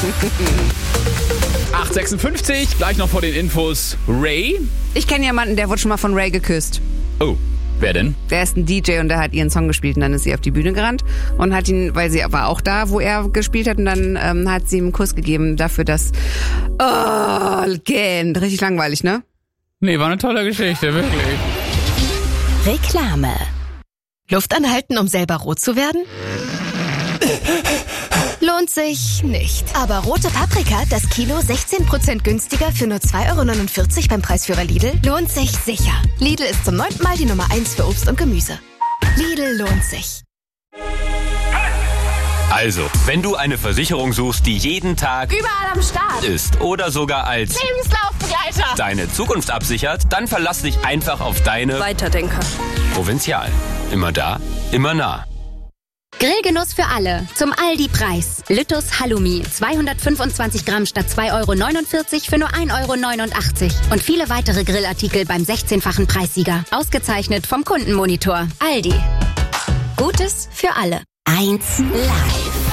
8:56, gleich noch vor den Infos. Ray? Ich kenne jemanden, der wurde schon mal von Ray geküsst. Oh, wer denn? Der ist ein DJ und der hat ihren Song gespielt und dann ist sie auf die Bühne gerannt und hat ihn, weil sie war auch da, wo er gespielt hat und dann hat sie ihm einen Kuss gegeben dafür, dass... Oh, Legend. Richtig langweilig, ne? Nee, war eine tolle Geschichte, wirklich. Reklame. Luft anhalten, um selber rot zu werden? Lohnt sich nicht. Aber rote Paprika, das Kilo 16% günstiger für nur 2,49 € beim Preisführer Lidl, lohnt sich sicher. Lidl ist zum 9. Mal die Nummer 1 für Obst und Gemüse. Lidl lohnt sich. Also, wenn du eine Versicherung suchst, die jeden Tag überall am Start ist oder sogar als Lebenslaufbegleiter deine Zukunft absichert, dann verlass dich einfach auf deine Weiterdenker. Provinzial. Immer da, immer nah. Grillgenuss für alle. Zum Aldi-Preis. Lüttus Halloumi. 225 Gramm statt 2,49 € für nur 1,89 €. Und viele weitere Grillartikel beim 16-fachen Preissieger. Ausgezeichnet vom Kundenmonitor. Aldi. Gutes für alle. 1 Live.